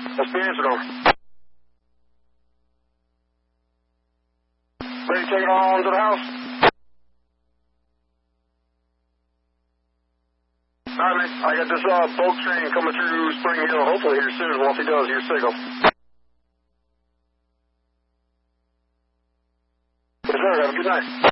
Let's be answered over. Ready to take it on to the house? Alright, man. I got this boat train coming through Spring Hill, hopefully here soon. Well, if he does, your signal. Yes, sir. Have a good night.